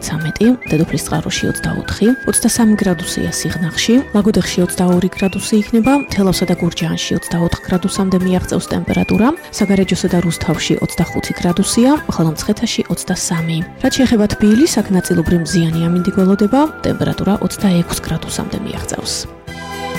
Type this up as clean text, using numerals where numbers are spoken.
13, დედოფლის წყაროში 24, 23 გრადუსია სიღნაღში, ლაგოდეხში 22 გრადუსი იქნება, თელავსა და გურჯაანში 24 გრადუსამდე მიაღწევს ტემპერატურა, საგარეჯოსა და რუსთავში 25 გრადუსია, ხოლო მცხეთაში 23. რაც შეეხება თბილისს, აქ ნაწილობრივ მზიანი ამინდი გველოდება, ტემპერატურა 26 გრადუსამდე მიაღწევს.